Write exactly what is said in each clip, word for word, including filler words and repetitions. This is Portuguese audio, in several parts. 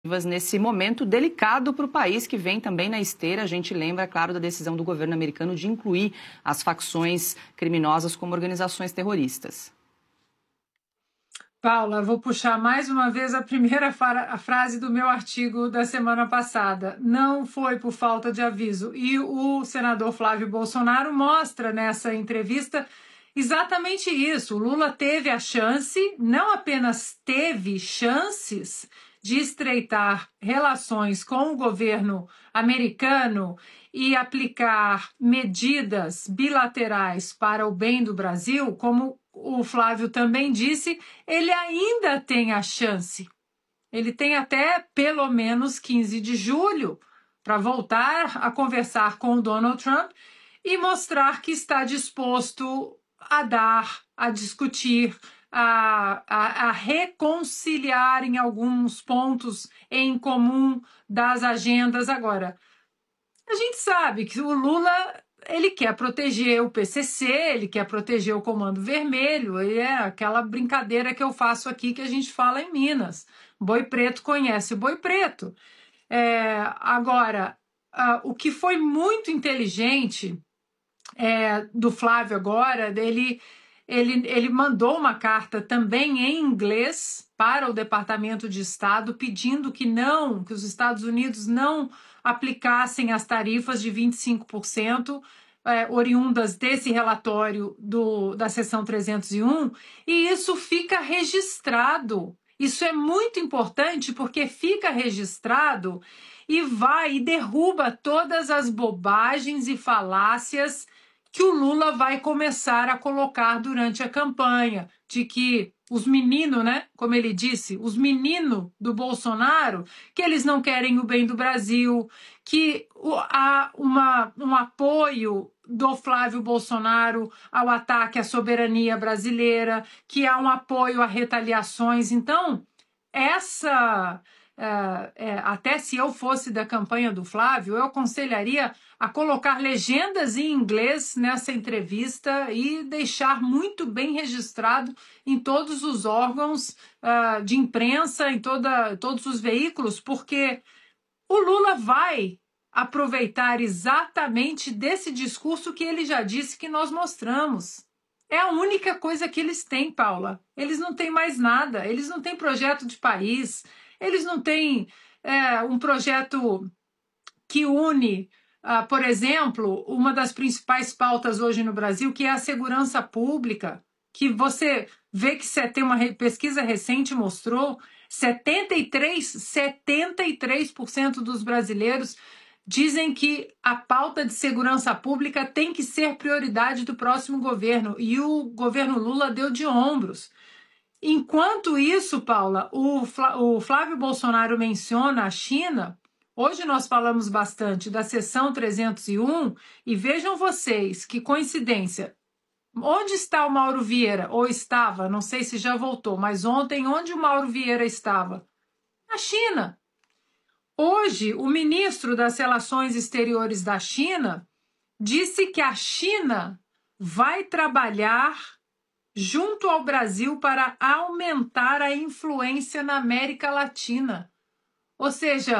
nesse momento delicado para o país, que vem também na esteira. A gente lembra, claro, da decisão do governo americano de incluir as facções criminosas como organizações terroristas. Paula, vou puxar mais uma vez a primeira a frase do meu artigo da semana passada. Não foi por falta de aviso. E o senador Flávio Bolsonaro mostra nessa entrevista exatamente isso. O Lula teve a chance, não apenas teve chances de estreitar relações com o governo americano e aplicar medidas bilaterais para o bem do Brasil, como o Flávio também disse, ele ainda tem a chance. Ele tem até pelo menos quinze de julho para voltar a conversar com o Donald Trump e mostrar que está disposto a dar, a discutir, a, a, a reconciliar em alguns pontos em comum das agendas. Agora, a gente sabe que o Lula, ele quer proteger o P C C, ele quer proteger o Comando Vermelho, e é aquela brincadeira que eu faço aqui que a gente fala em Minas. Boi preto conhece boi preto. É, agora, uh, o que foi muito inteligente é, do Flávio agora, ele, ele, ele mandou uma carta também em inglês para o Departamento de Estado, pedindo que não, que os Estados Unidos não aplicassem as tarifas de vinte e cinco por cento é, oriundas desse relatório do, da seção trezentos e um, e isso fica registrado. Isso é muito importante porque fica registrado e vai e derruba todas as bobagens e falácias que o Lula vai começar a colocar durante a campanha, de que os meninos, né, como ele disse, os meninos do Bolsonaro, que eles não querem o bem do Brasil, que há uma, um apoio do Flávio Bolsonaro ao ataque à soberania brasileira, que há um apoio a retaliações. Então, essa... É, é, até se eu fosse da campanha do Flávio, eu aconselharia a colocar legendas em inglês nessa entrevista e deixar muito bem registrado em todos os órgãos uh, de imprensa, em toda, todos os veículos, porque o Lula vai aproveitar exatamente desse discurso que ele já disse que nós mostramos. É a única coisa que eles têm, Paula. Eles não têm mais nada, eles não têm projeto de país, eles não têm é, um projeto que une, uh, por exemplo, uma das principais pautas hoje no Brasil, que é a segurança pública, que você vê que você tem uma pesquisa recente mostrou, setenta e três por cento dos brasileiros dizem que a pauta de segurança pública tem que ser prioridade do próximo governo, e o governo Lula deu de ombros. Enquanto isso, Paula, o Flávio Bolsonaro menciona a China. Hoje nós falamos bastante da seção trezentos e um, e vejam vocês, que coincidência. Onde está o Mauro Vieira? Ou estava, não sei se já voltou, mas ontem, onde o Mauro Vieira estava? Na China. Hoje, o ministro das Relações Exteriores da China disse que a China vai trabalhar junto ao Brasil para aumentar a influência na América Latina. Ou seja,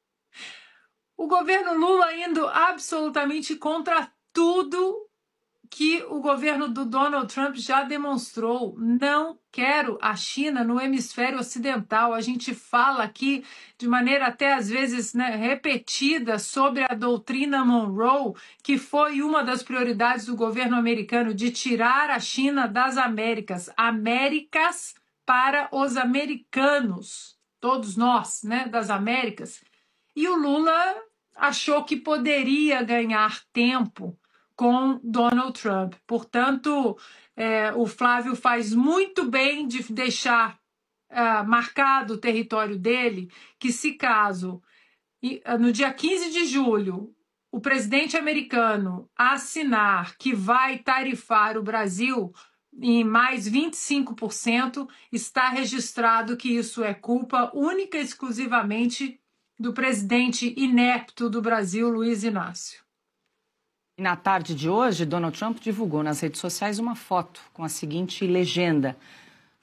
o governo Lula indo absolutamente contra tudo que o governo do Donald Trump já demonstrou. Não quero a China no hemisfério ocidental. A gente fala aqui de maneira até às vezes, né, repetida sobre a doutrina Monroe, que foi uma das prioridades do governo americano de tirar a China das Américas. Américas para os americanos, todos nós, né, das Américas. E o Lula achou que poderia ganhar tempo com Donald Trump. Portanto, é, o Flávio faz muito bem de deixar é, marcado o território dele, que se caso, no dia quinze de julho, o presidente americano assinar que vai tarifar o Brasil em mais vinte e cinco por cento, está registrado que isso é culpa única e exclusivamente do presidente inepto do Brasil, Luiz Inácio. E na tarde de hoje, Donald Trump divulgou nas redes sociais uma foto com a seguinte legenda: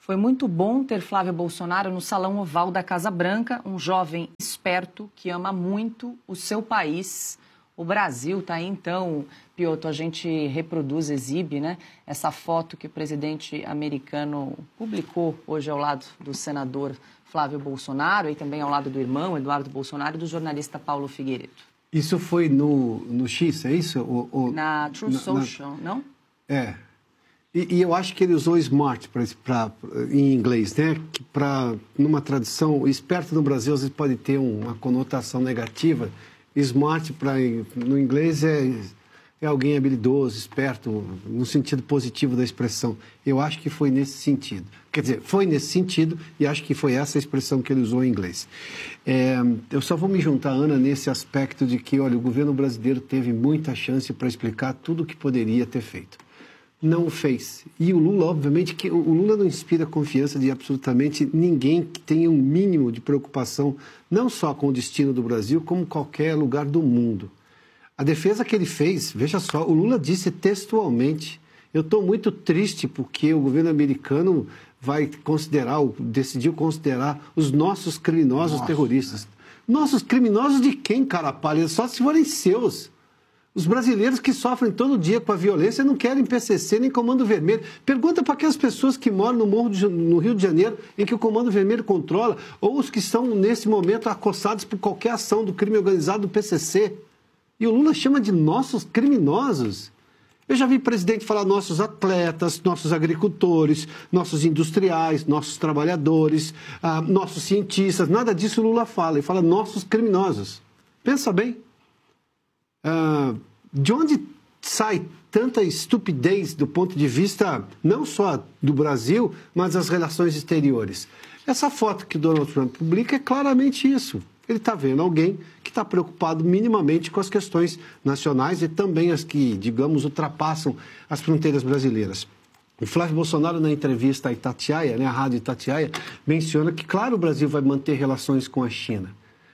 Foi muito bom ter Flávio Bolsonaro no Salão Oval da Casa Branca, um jovem esperto que ama muito o seu país. O Brasil está aí, então, Piotr, a gente reproduz, exibe, né, essa foto que o presidente americano publicou hoje ao lado do senador Flávio Bolsonaro e também ao lado do irmão, Eduardo Bolsonaro, e do jornalista Paulo Figueiredo. Isso foi no, no X, é isso? O, o, na Truth na, Social, na... não? É. E, e eu acho que ele usou smart pra, pra, em inglês, né? Que pra, numa tradução, esperto no Brasil às vezes pode ter uma conotação negativa. Smart pra, no inglês é, é alguém habilidoso, esperto, no sentido positivo da expressão. Eu acho que foi nesse sentido. Quer dizer, foi nesse sentido e acho que foi essa a expressão que ele usou em inglês. É, eu só vou me juntar, Ana, nesse aspecto de que, olha, o governo brasileiro teve muita chance para explicar tudo o que poderia ter feito. Não o fez. E o Lula, obviamente, que o Lula não inspira confiança de absolutamente ninguém que tenha um mínimo de preocupação, não só com o destino do Brasil, como qualquer lugar do mundo. A defesa que ele fez, veja só, o Lula disse textualmente, eu estou muito triste porque o governo americano vai considerar, decidiu considerar os nossos criminosos Nossa, terroristas. Né? Nossos criminosos de quem, cara pálida? Só se forem seus. Os brasileiros que sofrem todo dia com a violência não querem P C C nem Comando Vermelho. Pergunta para aquelas pessoas que moram no, Morro de, no Rio de Janeiro, em que o Comando Vermelho controla, ou os que estão, nesse momento, acossados por qualquer ação do crime organizado do P C C. E o Lula chama de nossos criminosos. Eu já vi presidente falar nossos atletas, nossos agricultores, nossos industriais, nossos trabalhadores, ah, nossos cientistas. Nada disso o Lula fala. Ele fala nossos criminosos. Pensa bem. Ah, de onde sai tanta estupidez do ponto de vista não só do Brasil, mas das relações exteriores? Essa foto que o Donald Trump publica é claramente isso. Ele está vendo alguém que está preocupado minimamente com as questões nacionais e também as que, digamos, ultrapassam as fronteiras brasileiras. O Flávio Bolsonaro, na entrevista à Itatiaia, né, a Rádio Itatiaia, menciona que, claro, o Brasil vai manter relações com a China.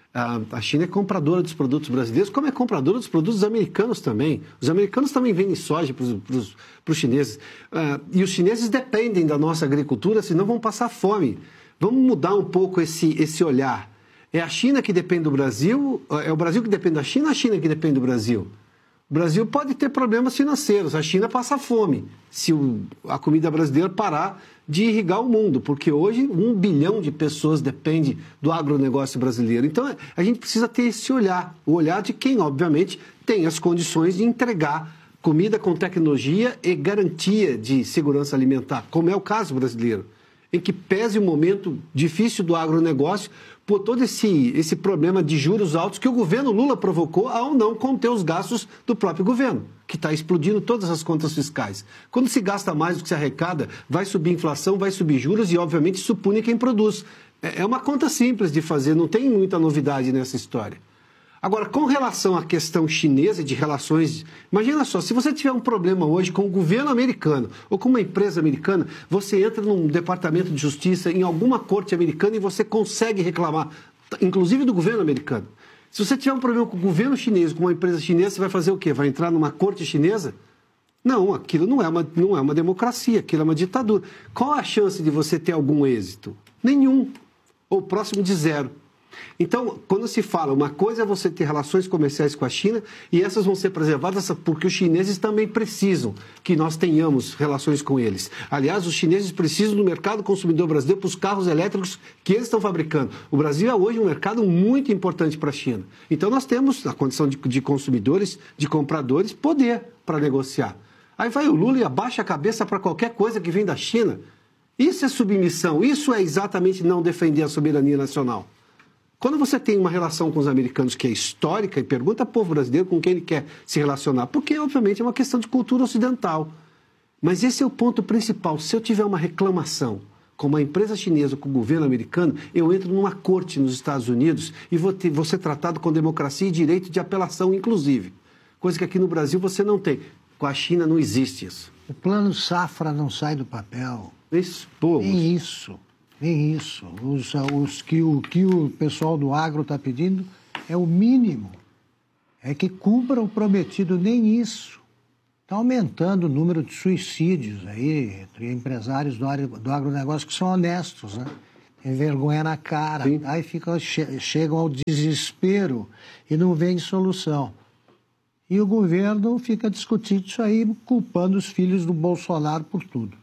A China é compradora dos produtos brasileiros, como é compradora dos produtos americanos também. Os americanos também vendem soja para os chineses. E os chineses dependem da nossa agricultura, senão vão passar fome. Vamos mudar um pouco esse, esse olhar. É a China que depende do Brasil? É o Brasil que depende da China ou a China que depende do Brasil? O Brasil pode ter problemas financeiros, a China passa fome se o, a comida brasileira parar de irrigar o mundo, porque hoje um bilhão de pessoas depende do agronegócio brasileiro. Então a gente precisa ter esse olhar, o olhar de quem, obviamente, tem as condições de entregar comida com tecnologia e garantia de segurança alimentar, como é o caso brasileiro, em que pese o momento difícil do agronegócio por todo esse, esse problema de juros altos que o governo Lula provocou ao não conter os gastos do próprio governo, que está explodindo todas as contas fiscais. Quando se gasta mais do que se arrecada, vai subir a inflação, vai subir juros e, obviamente, isso pune quem produz. É uma conta simples de fazer, não tem muita novidade nessa história. Agora, com relação à questão chinesa e de relações... Imagina só, se você tiver um problema hoje com o governo americano ou com uma empresa americana, você entra num departamento de justiça, em alguma corte americana e você consegue reclamar, inclusive do governo americano. Se você tiver um problema com o governo chinês, com uma empresa chinesa, você vai fazer o quê? Vai entrar numa corte chinesa? Não, aquilo não é uma, não é uma democracia, aquilo é uma ditadura. Qual a chance de você ter algum êxito? Nenhum, ou próximo de zero. Então, quando se fala, uma coisa é você ter relações comerciais com a China e essas vão ser preservadas porque os chineses também precisam que nós tenhamos relações com eles. Aliás, os chineses precisam do mercado consumidor brasileiro para os carros elétricos que eles estão fabricando. O Brasil é hoje um mercado muito importante para a China. Então, nós temos, na condição de, de consumidores, de compradores, poder para negociar. Aí vai o Lula e abaixa a cabeça para qualquer coisa que vem da China. Isso é submissão, isso é exatamente não defender a soberania nacional. Quando você tem uma relação com os americanos que é histórica e pergunta ao povo brasileiro com quem ele quer se relacionar, porque, obviamente, é uma questão de cultura ocidental. Mas esse é o ponto principal. Se eu tiver uma reclamação com uma empresa chinesa, com o governo americano, eu entro numa corte nos Estados Unidos e vou, ter, vou ser tratado com democracia e direito de apelação, inclusive. Coisa que aqui no Brasil você não tem. Com a China não existe isso. O plano Safra não sai do papel. Isso, pô. Nem isso. Nem isso. Os, os que, o que o pessoal do agro está pedindo é o mínimo. É que cumpra o prometido, nem isso. está aumentando o número de suicídios aí entre empresários do, do agronegócio que são honestos, né? Tem vergonha na cara, Sim. aí fica, che, chegam ao desespero e não vêem solução. E o governo fica discutindo isso aí, culpando os filhos do Bolsonaro por tudo.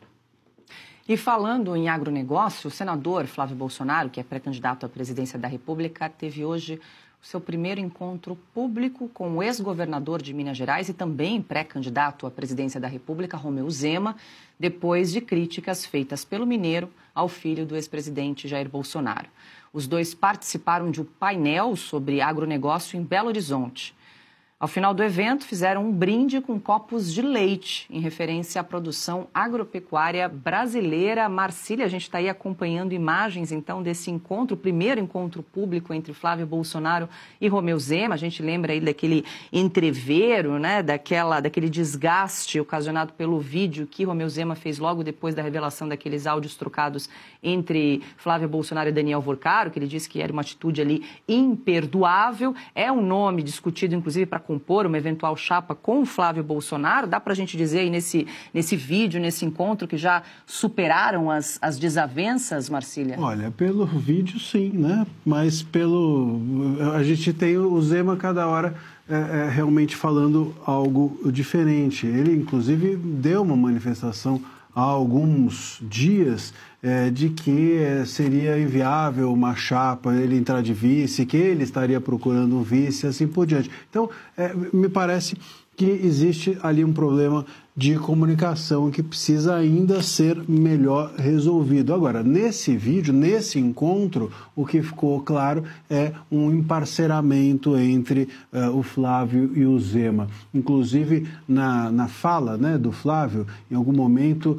E falando em agronegócio, o senador Flávio Bolsonaro, que é pré-candidato à presidência da República, teve hoje o seu primeiro encontro público com o ex-governador de Minas Gerais e também pré-candidato à presidência da República, Romeu Zema, depois de críticas feitas pelo mineiro ao filho do ex-presidente Jair Bolsonaro. Os dois participaram de um painel sobre agronegócio em Belo Horizonte. Ao final do evento, fizeram um brinde com copos de leite, em referência à produção agropecuária brasileira. Marcília, a gente está aí acompanhando imagens, então, desse encontro, o primeiro encontro público entre Flávio Bolsonaro e Romeu Zema. A gente lembra aí daquele entrevero, né, daquela, daquele desgaste ocasionado pelo vídeo que Romeu Zema fez logo depois da revelação daqueles áudios trocados entre Flávio Bolsonaro e Daniel Vorcaro, que ele disse que era uma atitude ali imperdoável. É um nome discutido, inclusive, para compor uma eventual chapa com o Flávio Bolsonaro. Dá para a gente dizer aí nesse, nesse vídeo, nesse encontro, que já superaram as, as desavenças, Marcília? Olha, pelo vídeo sim, né? Mas pelo... A gente tem o Zema cada hora é, é, realmente falando algo diferente. Ele, inclusive, deu uma manifestação há alguns dias é, de que é, seria inviável uma chapa, ele entrar de vice, que ele estaria procurando um vice e assim por diante. Então, é, me parece que existe ali um problema de comunicação que precisa ainda ser melhor resolvido. Agora, nesse vídeo, nesse encontro, o que ficou claro é um emparceramento entre uh, o Flávio e o Zema. Inclusive, na, na fala, né, do Flávio, em algum momento,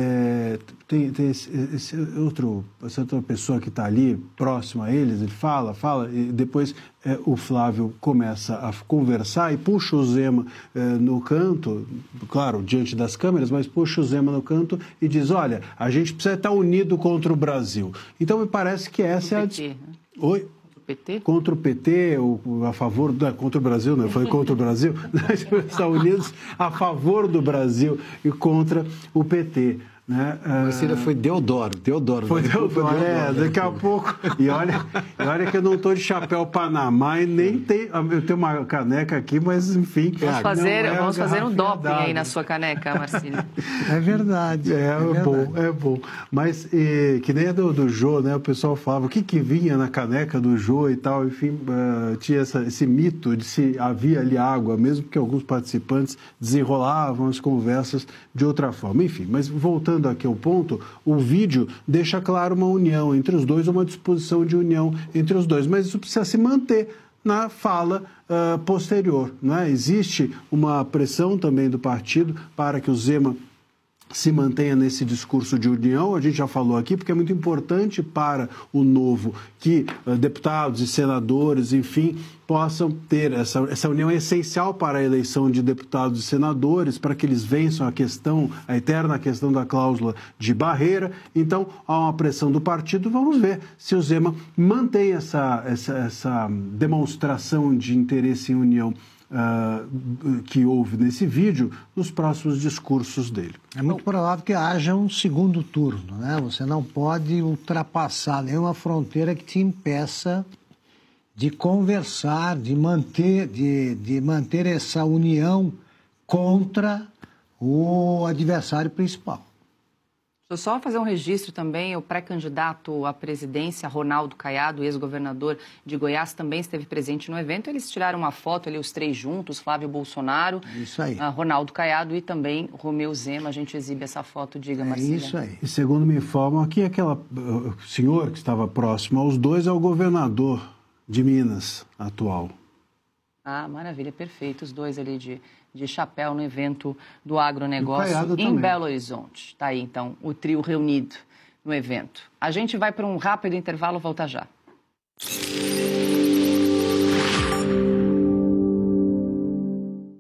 é, tem, tem esse, esse outro, essa outra pessoa que está ali, próxima a eles, ele fala, fala, e depois é, o Flávio começa a conversar e puxa o Zema é, no canto, claro, diante das câmeras, mas puxa o Zema no canto e diz, olha, a gente precisa estar unido contra o Brasil. Então, me parece que essa é a... P T, né? Oi? P T? Contra o P T, ou a favor, da, contra o Brasil, não, foi contra o Brasil, estão unidos a favor do Brasil e contra o P T. Né? Marcília, foi Deodoro, Deodoro. Foi Deodoro, é, daqui a pouco. E olha, e olha que eu não estou de chapéu Panamá e nem tem. Eu tenho uma caneca aqui, mas enfim. Vamos fazer, é vamos fazer um doping aí na sua caneca, Marcília. É verdade. É, é, é bom, é bom. Mas e, que nem a do, do Jô, né? O pessoal falava o que, que vinha na caneca do Jô e tal. Enfim, uh, tinha essa, esse mito de se havia ali água, mesmo que alguns participantes desenrolavam as conversas de outra forma. Enfim, mas voltando aqui ao ponto, o vídeo deixa claro uma união entre os dois, uma disposição de união entre os dois, mas isso precisa se manter na fala uh, posterior, né? Existe uma pressão também do partido para que o Zema se mantenha nesse discurso de união, a gente já falou aqui, porque é muito importante para o Novo que uh, deputados e senadores, enfim, possam ter essa, essa união é essencial para a eleição de deputados e senadores, para que eles vençam a questão, a eterna questão da cláusula de barreira. Então, há uma pressão do partido, vamos ver se o Zema mantém essa, essa, essa demonstração de interesse em união Uh, que houve nesse vídeo, nos próximos discursos dele. É muito provável que haja um segundo turno, né? Você não pode ultrapassar nenhuma fronteira que te impeça de conversar, de manter, de, de manter essa união contra o adversário principal. Deixa eu só fazer um registro também, o pré-candidato à presidência, Ronaldo Caiado, ex-governador de Goiás, também esteve presente no evento. Eles tiraram uma foto ali, os três juntos, Flávio Bolsonaro, isso aí. Uh, Ronaldo Caiado e também Romeu Zema. A gente exibe essa foto, diga, Marcília. É isso aí. E segundo me informam, aqui aquela uh, senhor que estava próximo aos dois é o governador de Minas atual. Ah, maravilha, perfeito. Os dois ali de, de chapéu no evento do agronegócio em também. Belo Horizonte. Está aí, então, o trio reunido no evento. A gente vai para um rápido intervalo, volta já. A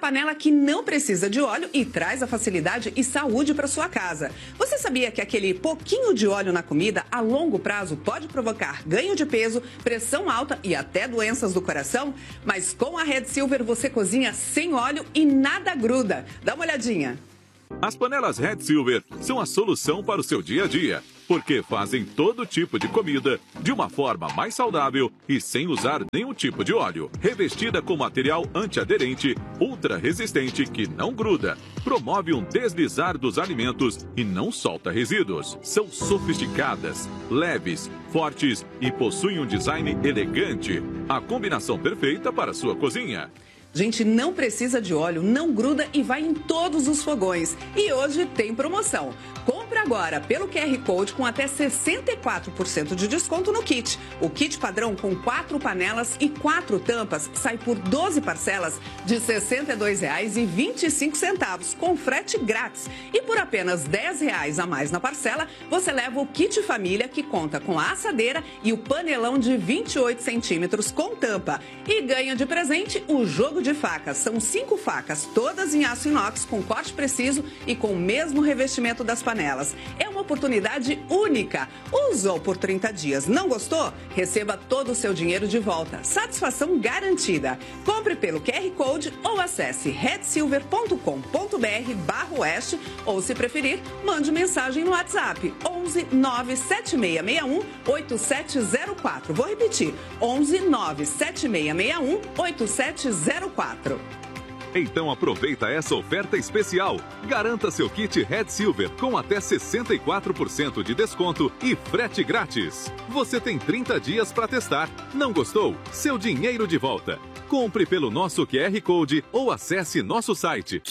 panela que não precisa de óleo e traz a facilidade e saúde para sua casa. Você sabia que aquele pouquinho de óleo na comida, a longo prazo, pode provocar ganho de peso, pressão alta e até doenças do coração? Mas com a Red Silver você cozinha sem óleo e nada gruda. Dá uma olhadinha. As panelas Red Silver são a solução para o seu dia a dia, porque fazem todo tipo de comida de uma forma mais saudável e sem usar nenhum tipo de óleo. Revestida com material antiaderente, ultra resistente que não gruda, promove um deslizar dos alimentos e não solta resíduos. São sofisticadas, leves, fortes e possuem um design elegante. A combinação perfeita para a sua cozinha. Gente, não precisa de óleo, não gruda e vai em todos os fogões. E hoje tem promoção. Compre agora pelo Q R Code com até sessenta e quatro por cento de desconto no kit. O kit padrão com quatro panelas e quatro tampas sai por doze parcelas de sessenta e dois reais e vinte e cinco centavos, com frete grátis. E por apenas dez reais a mais na parcela, você leva o kit família que conta com a assadeira e o panelão de vinte e oito centímetros com tampa. E ganha de presente o jogo de facas. São cinco facas, todas em aço inox, com corte preciso e com o mesmo revestimento das panelas. É uma oportunidade única. Usou por trinta dias, não gostou? Receba todo o seu dinheiro de volta. Satisfação garantida. Compre pelo Q R Code ou acesse red silver ponto com ponto br barra oeste ou, se preferir, mande mensagem no WhatsApp onze nove sete seis seis um oito sete zero quatro. Vou repetir, onze nove sete seis seis um oito sete zero quatro. Então aproveita essa oferta especial. Garanta seu kit Red Silver com até sessenta e quatro por cento de desconto e frete grátis. Você tem trinta dias para testar. Não gostou? Seu dinheiro de volta. Compre pelo nosso Q R Code ou acesse nosso site.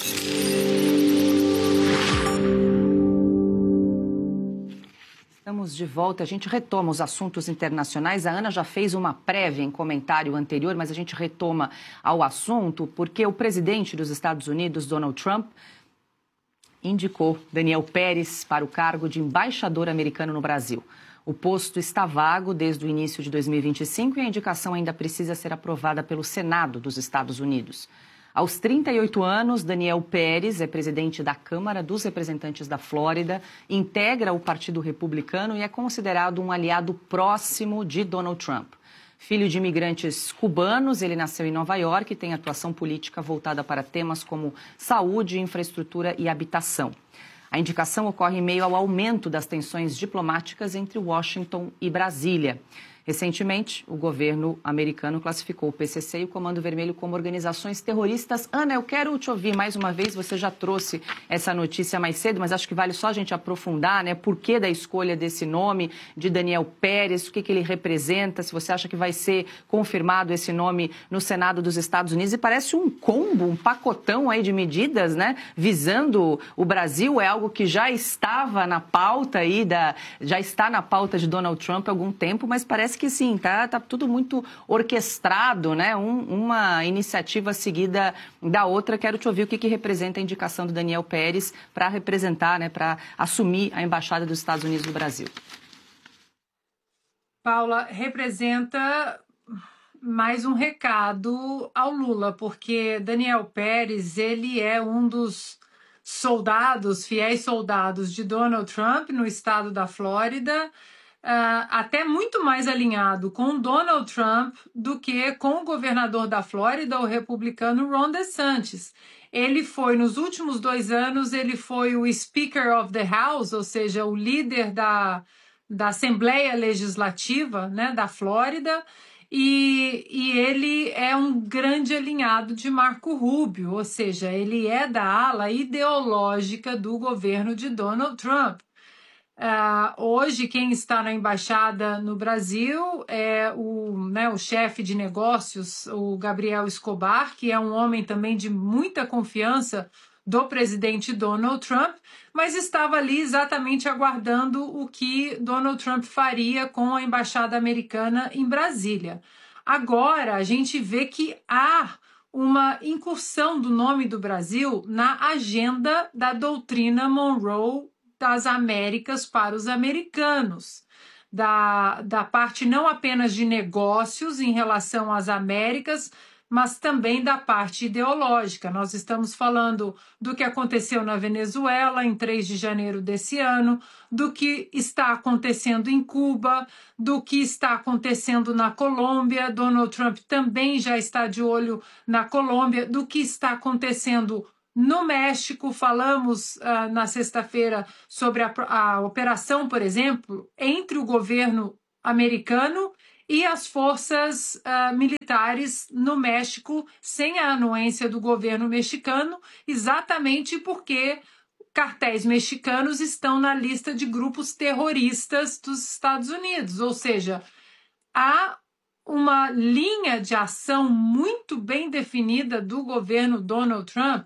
Estamos de volta, a gente retoma os assuntos internacionais. A Ana já fez uma prévia em comentário anterior, mas a gente retoma ao assunto porque o presidente dos Estados Unidos, Donald Trump, indicou Daniel Pérez para o cargo de embaixador americano no Brasil. O posto está vago desde o início de dois mil e vinte e cinco e a indicação ainda precisa ser aprovada pelo Senado dos Estados Unidos. Aos trinta e oito anos, Daniel Pérez é presidente da Câmara dos Representantes da Flórida, integra o Partido Republicano e é considerado um aliado próximo de Donald Trump. Filho de imigrantes cubanos, ele nasceu em Nova York e tem atuação política voltada para temas como saúde, infraestrutura e habitação. A indicação ocorre em meio ao aumento das tensões diplomáticas entre Washington e Brasília. Recentemente, o governo americano classificou o P C C e o Comando Vermelho como organizações terroristas. Ana, eu quero te ouvir mais uma vez, você já trouxe essa notícia mais cedo, mas acho que vale só a gente aprofundar, né? Por que da escolha desse nome de Daniel Pérez, o que, que ele representa, se você acha que vai ser confirmado esse nome no Senado dos Estados Unidos. E parece um combo, um pacotão aí de medidas, né? Visando o Brasil, é algo que já estava na pauta aí, da, já está na pauta de Donald Trump há algum tempo, mas parece que sim, tá, tá tudo muito orquestrado, né? Um, uma iniciativa seguida da outra. Quero te ouvir o que, que representa a indicação do Daniel Pérez para representar, né, para assumir a Embaixada dos Estados Unidos no Brasil. Paula, representa mais um recado ao Lula, porque Daniel Pérez, ele é um dos soldados, fiéis soldados de Donald Trump no estado da Flórida, Uh, até muito mais alinhado com Donald Trump do que com o governador da Flórida, o republicano Ron DeSantis. Ele foi, nos últimos dois anos, ele foi o Speaker of the House, ou seja, o líder da, da Assembleia Legislativa, né, da Flórida, e, e ele é um grande alinhado de Marco Rubio, ou seja, ele é da ala ideológica do governo de Donald Trump. Uh, hoje, quem está na embaixada no Brasil é o, né, o chefe de negócios, o Gabriel Escobar, que é um homem também de muita confiança do presidente Donald Trump, mas estava ali exatamente aguardando o que Donald Trump faria com a embaixada americana em Brasília. Agora, a gente vê que há uma incursão do nome do Brasil na agenda da doutrina Monroe das Américas para os americanos, da, da parte não apenas de negócios em relação às Américas, mas também da parte ideológica. Nós estamos falando do que aconteceu na Venezuela em três de janeiro desse ano, do que está acontecendo em Cuba, do que está acontecendo na Colômbia. Donald Trump também já está de olho na Colômbia, do que está acontecendo no México. Falamos uh, na sexta-feira sobre a, a operação, por exemplo, entre o governo americano e as forças uh, militares no México, sem a anuência do governo mexicano, exatamente porque cartéis mexicanos estão na lista de grupos terroristas dos Estados Unidos. Ou seja, há uma linha de ação muito bem definida do governo Donald Trump.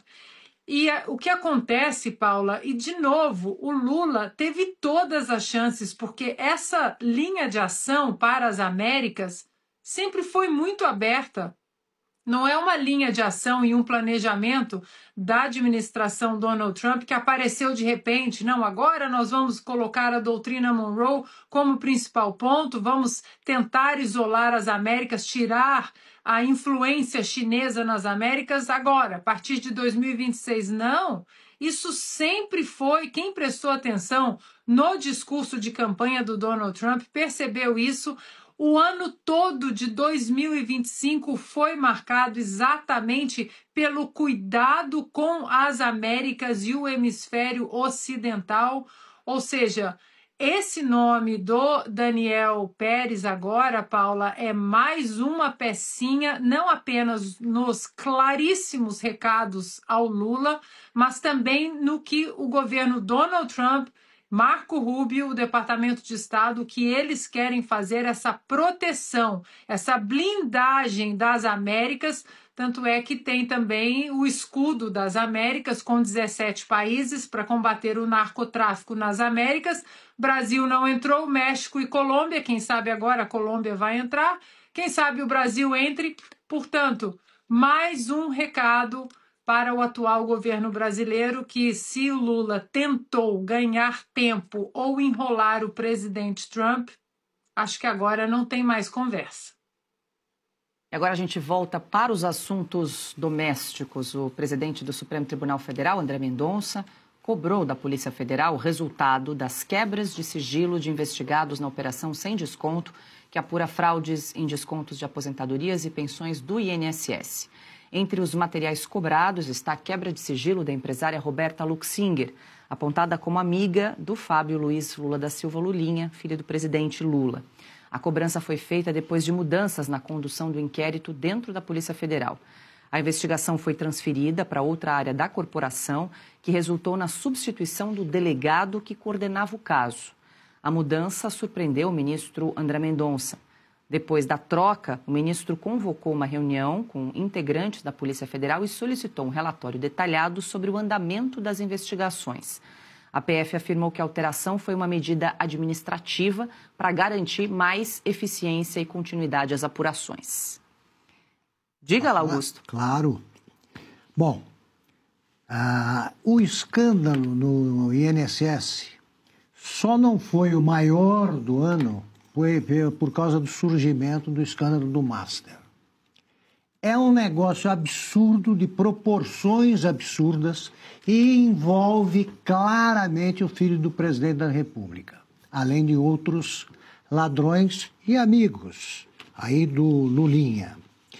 E o que acontece, Paula, e de novo, o Lula teve todas as chances, porque essa linha de ação para as Américas sempre foi muito aberta. Não é uma linha de ação e um planejamento da administração Donald Trump que apareceu de repente. Não, agora nós vamos colocar a doutrina Monroe como principal ponto, vamos tentar isolar as Américas, tirar a influência chinesa nas Américas agora, a partir de dois mil e vinte e seis. Não, isso sempre foi, quem prestou atenção no discurso de campanha do Donald Trump percebeu isso. O ano todo de dois mil e vinte e cinco foi marcado exatamente pelo cuidado com as Américas e o hemisfério ocidental, ou seja, esse nome do Daniel Pérez agora, Paula, é mais uma pecinha, não apenas nos claríssimos recados ao Lula, mas também no que o governo Donald Trump, Marco Rubio, o Departamento de Estado, que eles querem fazer essa proteção, essa blindagem das Américas. Tanto é que tem também o escudo das Américas com dezessete países para combater o narcotráfico nas Américas. Brasil não entrou, México e Colômbia, quem sabe agora a Colômbia vai entrar, quem sabe o Brasil entre. Portanto, mais um recado para o atual governo brasileiro que, se o Lula tentou ganhar tempo ou enrolar o presidente Trump, acho que agora não tem mais conversa. E agora a gente volta para os assuntos domésticos. O presidente do Supremo Tribunal Federal, André Mendonça, cobrou da Polícia Federal o resultado das quebras de sigilo de investigados na Operação Sem Desconto, que apura fraudes em descontos de aposentadorias e pensões do I N S S. Entre os materiais cobrados está a quebra de sigilo da empresária Roberta Luxinger, apontada como amiga do Fábio Luiz Lula da Silva Lulinha, filho do presidente Lula. A cobrança foi feita depois de mudanças na condução do inquérito dentro da Polícia Federal. A investigação foi transferida para outra área da corporação, que resultou na substituição do delegado que coordenava o caso. A mudança surpreendeu o ministro André Mendonça. Depois da troca, o ministro convocou uma reunião com integrantes da Polícia Federal e solicitou um relatório detalhado sobre o andamento das investigações. A P F afirmou que a alteração foi uma medida administrativa para garantir mais eficiência e continuidade às apurações. Diga lá, Augusto. Claro. Bom, ah, o escândalo no I N S S só não foi o maior do ano foi por causa do surgimento do escândalo do Master. É um negócio absurdo, de proporções absurdas, e envolve claramente o filho do presidente da República, além de outros ladrões e amigos aí do Lulinha.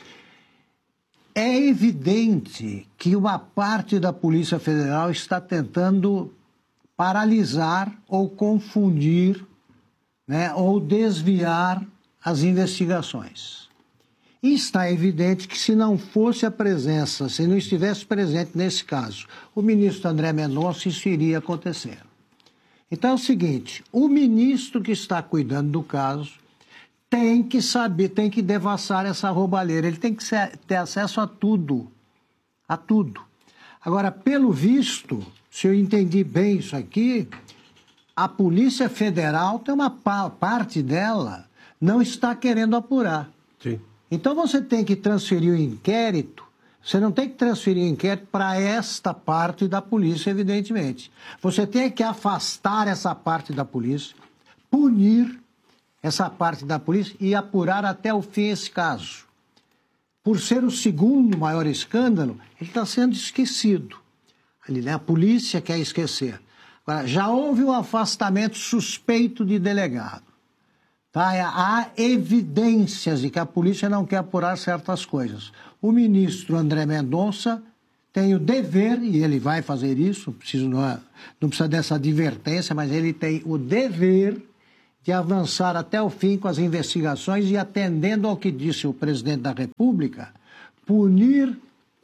É evidente que uma parte da Polícia Federal está tentando paralisar ou confundir, né, ou desviar as investigações. E está evidente que, se não fosse a presença, se não estivesse presente nesse caso, o ministro André Mendonça, isso iria acontecer. Então é o seguinte, o ministro que está cuidando do caso tem que saber, tem que devassar essa roubalheira, ele tem que ter acesso a tudo, a tudo. Agora, pelo visto, se eu entendi bem isso aqui, a Polícia Federal tem uma parte dela não está querendo apurar. Sim. Então você tem que transferir o inquérito, você não tem que transferir o inquérito para esta parte da polícia, evidentemente. Você tem que afastar essa parte da polícia, punir essa parte da polícia e apurar até o fim esse caso. por ser o segundo maior escândalo, ele está sendo esquecido. Ali, né? A polícia quer esquecer. Agora, já houve um afastamento suspeito de delegado. Tá? Há evidências de que a polícia não quer apurar certas coisas. O ministro André Mendonça tem o dever, e ele vai fazer isso, preciso, não, é, não precisa dessa advertência, mas ele tem o dever de avançar até o fim com as investigações e, atendendo ao que disse o presidente da República, punir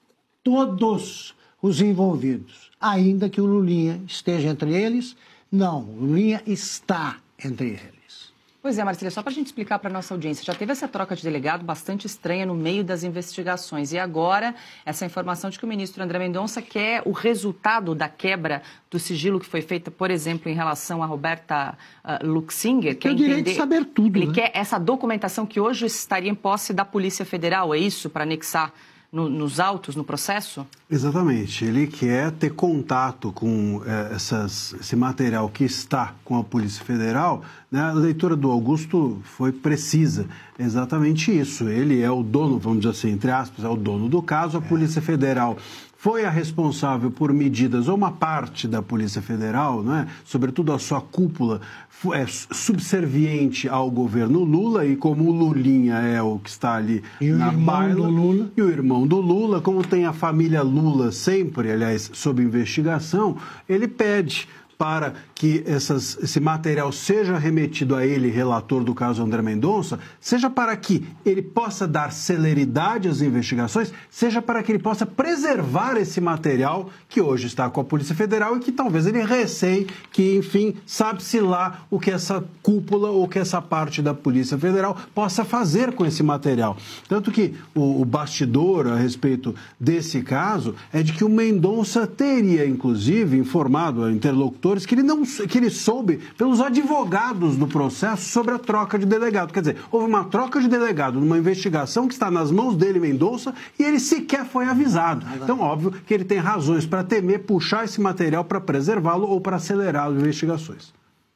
todos os envolvidos, ainda que o Lulinha esteja entre eles. Não, o Lulinha está entre eles. Pois é, Marcília, só para a gente explicar para a nossa audiência, já teve essa troca de delegado bastante estranha no meio das investigações. E agora, essa informação de que o ministro André Mendonça quer o resultado da quebra do sigilo que foi feita, por exemplo, em relação a Roberta uh, Luxinger. Tem o direito de saber tudo. Ele né? quer essa documentação que hoje estaria em posse da Polícia Federal, é isso? Para anexar no, nos autos, no processo? Exatamente. Ele quer ter contato com é, essas, esse material que está com a Polícia Federal. Né? A leitura do Augusto foi precisa. É exatamente isso. Ele é o dono, vamos dizer assim, entre aspas, é o dono do caso. A Polícia Federal foi a responsável por medidas, ou uma parte da Polícia Federal, não é? Sobretudo a sua cúpula, é subserviente ao governo Lula, e como o Lulinha é o que está ali e na baila, do Lula. e o irmão do Lula, como tem a família Lula sempre, aliás, sob investigação, ele pede para que essas, esse material seja remetido a ele, relator do caso André Mendonça, seja para que ele possa dar celeridade às investigações, seja para que ele possa preservar esse material que hoje está com a Polícia Federal e que talvez ele receie que, enfim, sabe-se lá o que essa cúpula ou que essa parte da Polícia Federal possa fazer com esse material. Tanto que o, o bastidor a respeito desse caso é de que o Mendonça teria, inclusive, informado a interlocutores que ele, não, que ele soube pelos advogados do processo sobre a troca de delegado. Quer dizer, houve uma troca de delegado numa investigação que está nas mãos dele, Mendonça, e ele sequer foi avisado. Então, óbvio que ele tem razões para temer puxar esse material para preservá-lo ou para acelerar as investigações.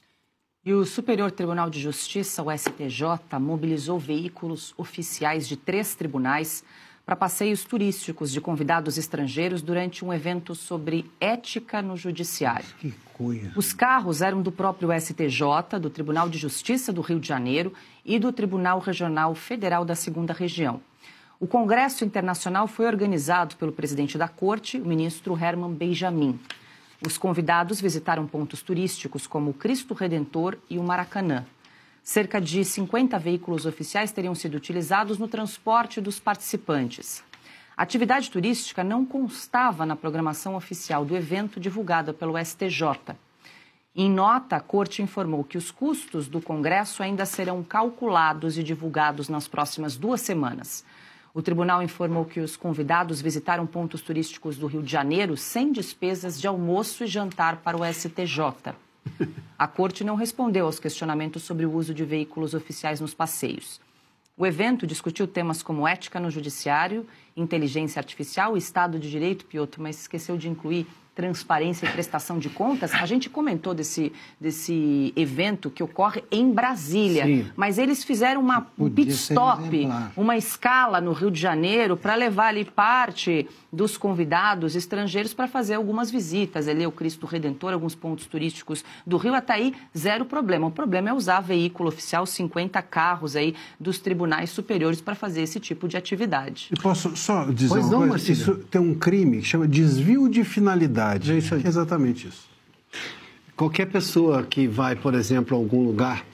E o Superior Tribunal de Justiça, o S T J, mobilizou veículos oficiais de três tribunais para passeios turísticos de convidados estrangeiros durante um evento sobre ética no judiciário. Que coisa. Os carros eram do próprio S T J, do Tribunal de Justiça do Rio de Janeiro e do Tribunal Regional Federal da Segunda Região. O Congresso Internacional foi organizado pelo presidente da Corte, o ministro Herman Benjamin. Os convidados visitaram pontos turísticos como o Cristo Redentor e o Maracanã. Cerca de cinquenta veículos oficiais teriam sido utilizados no transporte dos participantes. A atividade turística não constava na programação oficial do evento divulgada pelo S T J. Em nota, a Corte informou que os custos do Congresso ainda serão calculados e divulgados nas próximas duas semanas. O tribunal informou que os convidados visitaram pontos turísticos do Rio de Janeiro sem despesas de almoço e jantar para o S T J. A Corte não respondeu aos questionamentos sobre o uso de veículos oficiais nos passeios. O evento discutiu temas como ética no judiciário, inteligência artificial e Estado de Direito, Piotr, mas esqueceu de incluir transparência e prestação de contas. A gente comentou desse, desse evento que ocorre em Brasília, Sim. mas eles fizeram uma, um pit stop, uma escala no Rio de Janeiro para levar ali parte dos convidados estrangeiros para fazer algumas visitas, ali o Cristo Redentor, alguns pontos turísticos do Rio. Até aí, zero problema. O problema é usar veículo oficial, cinquenta carros aí dos tribunais superiores para fazer esse tipo de atividade. E posso só dizer pois uma não, coisa? Marcília. Isso tem um crime que chama desvio de finalidade. É isso aí. Exatamente isso. Qualquer pessoa que vai, por exemplo, a algum lugar,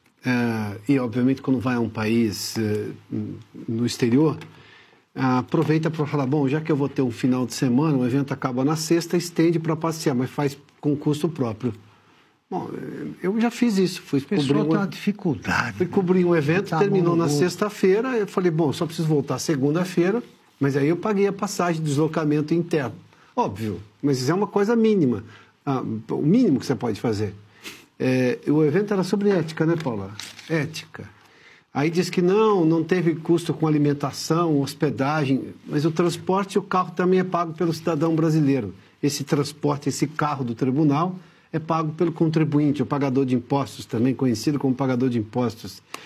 é, e obviamente quando vai a um país é, no exterior, aproveita para falar, bom, já que eu vou ter um final de semana, o evento acaba na sexta, estende para passear, mas faz com custo próprio. Bom, eu já fiz isso. Fui a pessoa cobrir tem uma uma dificuldade. Fui cobrir um evento, tá terminou bom, na bom. sexta-feira, eu falei, bom, só preciso voltar segunda-feira, mas aí eu paguei a passagem de deslocamento interno. Óbvio, mas isso é uma coisa mínima. Ah, o mínimo que você pode fazer. É, o evento era sobre ética, né, Paula? Ética. Aí diz que não, não teve custo com alimentação, hospedagem, mas o transporte e o carro também é pago pelo cidadão brasileiro. Esse transporte, esse carro do tribunal é pago pelo contribuinte, o pagador de impostos também, conhecido como pagador de impostos.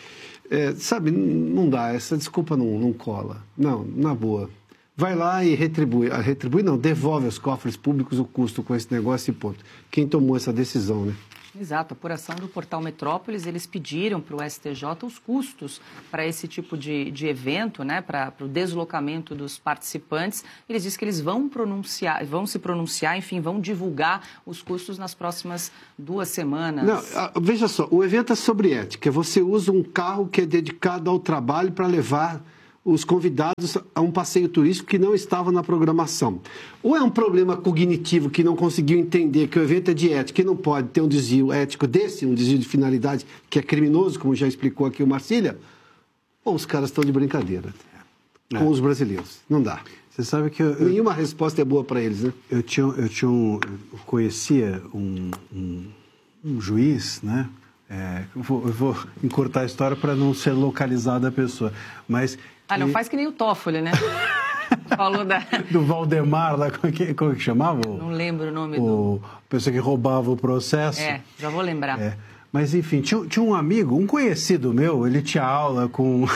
É, sabe, não dá, essa desculpa não, não cola. Não, na boa. Vai lá e retribui. Retribui não, devolve aos cofres públicos o custo com esse negócio e ponto. Quem tomou essa decisão, né? Exato, a apuração do Portal Metrópolis, eles pediram para o S T J os custos para esse tipo de, de evento, né, para o deslocamento dos participantes. Eles dizem que eles vão pronunciar, vão se pronunciar, enfim, vão divulgar os custos nas próximas duas semanas. Não, veja só, o evento é sobre ética. Você usa um carro que é dedicado ao trabalho para levar os convidados a um passeio turístico que não estava na programação. Ou é um problema cognitivo que não conseguiu entender que o evento é de ética e não pode ter um desvio ético desse, um desvio de finalidade que é criminoso, como já explicou aqui o Marcília, ou os caras estão de brincadeira é. com os brasileiros. Não dá. Você sabe que... Eu, Nenhuma eu, resposta é boa para eles, né? Eu, tinha, eu, tinha um, eu conhecia um, um, um juiz, né? É, eu, vou, eu vou encurtar a história para não ser localizada a pessoa, mas... Ah, não e... faz que nem o Toffoli, né? Falou da... Do Valdemar, lá, como que, como que chamava? Não lembro o nome o... do... A pessoa que roubava o processo. É, já vou lembrar. É. Mas, enfim, tinha, tinha um amigo, um conhecido meu, ele tinha aula com,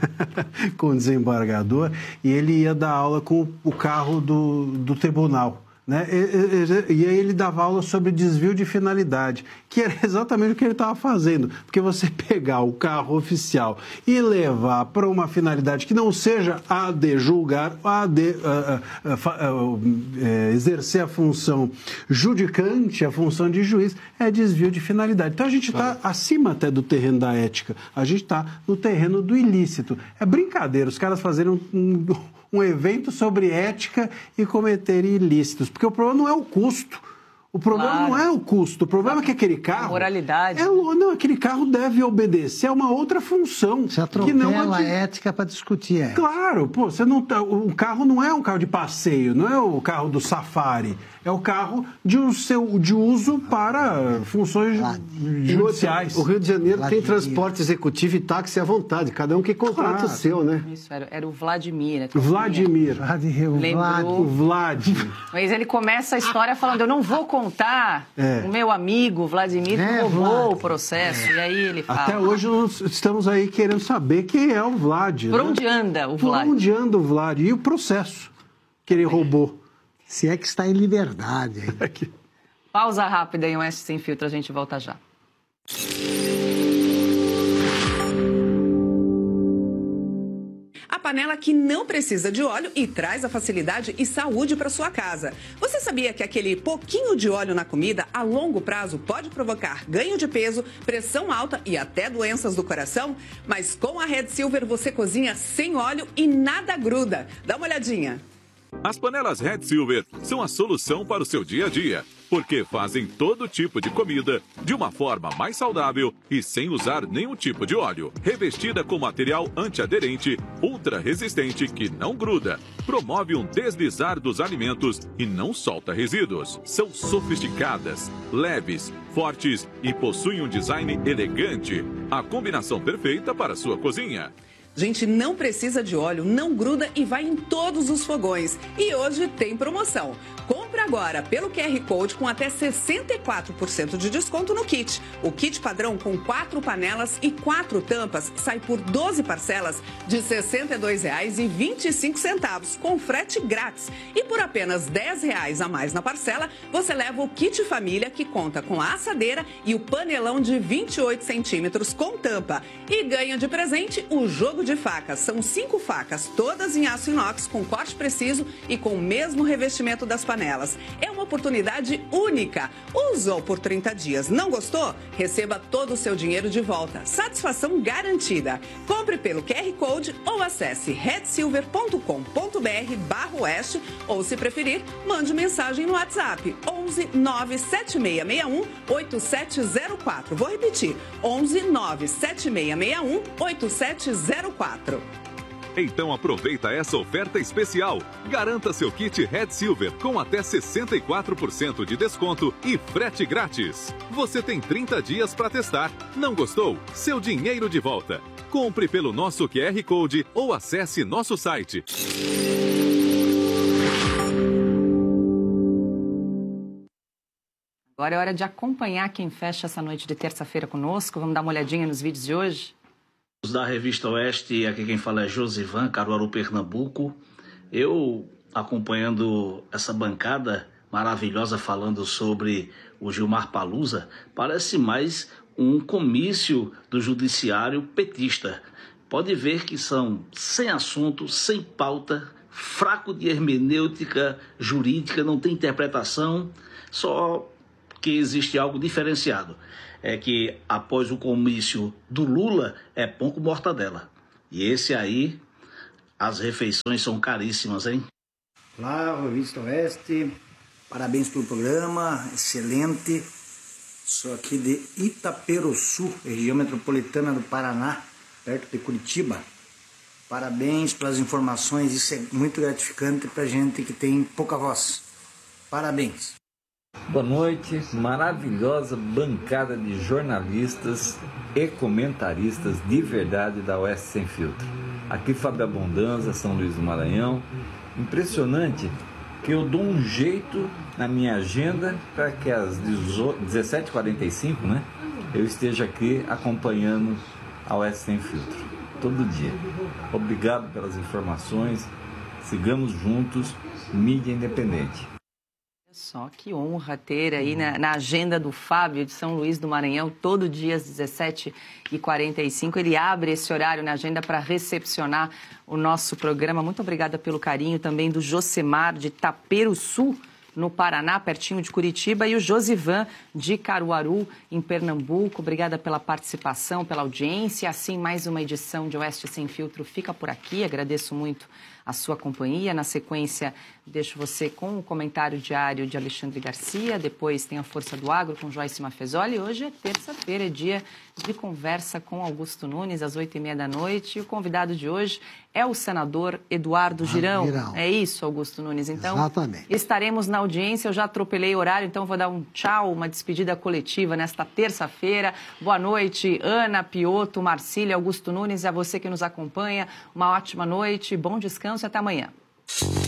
com o desembargador e ele ia dar aula com o carro do, do tribunal. Né? E, e, e aí ele dava aula sobre desvio de finalidade, que era exatamente o que ele estava fazendo. Porque você pegar o carro oficial e levar para uma finalidade que não seja a de julgar, a de uh, uh, uh, uh, uh, exercer a função judicante, a função de juiz, é desvio de finalidade. Então a gente está acima até do terreno da ética, a gente está no terreno do ilícito. É brincadeira os caras fazerem um... um um evento sobre ética e cometerem ilícitos. Porque o problema não é o custo. O problema claro. não é o custo. O problema é que aquele carro... A moralidade. É, não, aquele carro deve obedecer a uma outra função. Você atropela que não a ética para discutir a ética. Claro, pô, você não tá, o carro não é um carro de passeio, não é o carro do safari. É o carro de, um seu, de uso para funções Lá. judiciais. O Rio de Janeiro Vladimir. tem transporte executivo e táxi à vontade. Cada um que contrata claro. o seu, né? Isso, era, era o Vladimir. Né? Vladimir. Vladimir. Lembrou... O Vlad. Mas ele começa a história falando, eu não vou contar é. o meu amigo Vladimir que é, roubou Vlad. o processo. É. E aí ele fala... Até hoje nós estamos aí querendo saber quem é o Vlad. Por né? onde anda o Vlad? Por onde anda o Vlad? E o processo que ele roubou? Se é que está em liberdade. Hein? Pausa rápida em Oeste Sem Filtro, a gente volta já. A panela que não precisa de óleo e traz a facilidade e saúde para sua casa. Você sabia que aquele pouquinho de óleo na comida, a longo prazo, pode provocar ganho de peso, pressão alta e até doenças do coração? Mas com a Red Silver você cozinha sem óleo e nada gruda. Dá uma olhadinha. As panelas Red Silver são a solução para o seu dia a dia, porque fazem todo tipo de comida de uma forma mais saudável e sem usar nenhum tipo de óleo. Revestida com material antiaderente, ultra resistente que não gruda, promove um deslizar dos alimentos e não solta resíduos. São sofisticadas, leves, fortes e possuem um design elegante. A combinação perfeita para a sua cozinha. Gente, não precisa de óleo, não gruda e vai em todos os fogões. E hoje tem promoção. Compre agora pelo Q R Code com até sessenta e quatro por cento de desconto no kit. O kit padrão com quatro panelas e quatro tampas sai por doze parcelas de sessenta e dois reais e vinte e cinco centavos, com frete grátis. E por apenas dez reais a mais na parcela, você leva o kit família que conta com a assadeira e o panelão de vinte e oito centímetros com tampa. E ganha de presente o jogo de facas. São cinco facas, todas em aço inox, com corte preciso e com o mesmo revestimento das panelas. É uma oportunidade única. Usou por trinta dias, não gostou? Receba todo o seu dinheiro de volta. Satisfação garantida. Compre pelo Q R Code ou acesse red silver ponto com ponto br barra oeste ou, se preferir, mande mensagem no WhatsApp onze nove sete seis seis um oito sete zero quatro. Vou repetir, onze nove sete seis seis um oito sete zero quatro. Então aproveita essa oferta especial. Garanta seu kit Red Silver com até sessenta e quatro por cento de desconto e frete grátis. Você tem trinta dias para testar. Não gostou? Seu dinheiro de volta. Compre pelo nosso Q R Code ou acesse nosso site. Agora é hora de acompanhar quem fecha essa noite de terça-feira conosco. Vamos dar uma olhadinha nos vídeos de hoje? Da Revista Oeste, aqui quem fala é Josivan, Caruaru, Pernambuco. Eu, acompanhando essa bancada maravilhosa falando sobre o Gilmar Palusa, parece mais um comício do judiciário petista. Pode ver que são sem assunto, sem pauta, fraco de hermenêutica jurídica, não tem interpretação, só que existe algo diferenciado. É que após o comício do Lula, é pão com mortadela. E esse aí, as refeições são caríssimas, hein? Olá, Revista Oeste, parabéns pelo programa, excelente. Sou aqui de Itaperuçu, região metropolitana do Paraná, perto de Curitiba. Parabéns pelas informações, isso é muito gratificante para gente que tem pouca voz. Parabéns. Boa noite, maravilhosa bancada de jornalistas e comentaristas de verdade da Oeste Sem Filtro. Aqui Fábio Abondanza, São Luís do Maranhão. Impressionante que eu dou um jeito na minha agenda para que às dezessete e quarenta e cinco, né, eu esteja aqui acompanhando a Oeste Sem Filtro, todo dia. Obrigado pelas informações, sigamos juntos, mídia independente. Só que honra ter aí na, na agenda do Fábio de São Luís do Maranhão, todo dia às dezessete e quarenta e cinco. Ele abre esse horário na agenda para recepcionar o nosso programa. Muito obrigada pelo carinho também do Josemar de Itaperuçu, no Paraná, pertinho de Curitiba, e o Josivan de Caruaru, em Pernambuco. Obrigada pela participação, pela audiência. Assim, mais uma edição de Oeste Sem Filtro fica por aqui. Agradeço muito a sua companhia. Na sequência, deixo você com o comentário diário de Alexandre Garcia. Depois tem a Força do Agro com Joyce Mafezoli. Hoje é terça-feira, é dia de conversa com Augusto Nunes, às oito e meia da noite. E o convidado de hoje é o senador Eduardo Girão. Girão. É isso, Augusto Nunes. Então, exatamente. Estaremos na audiência. Eu já atropelei o horário, então vou dar um tchau, uma despedida coletiva nesta terça-feira. Boa noite, Ana, Pioto, Marcília, Augusto Nunes, e a você que nos acompanha. Uma ótima noite, bom descanso e até amanhã.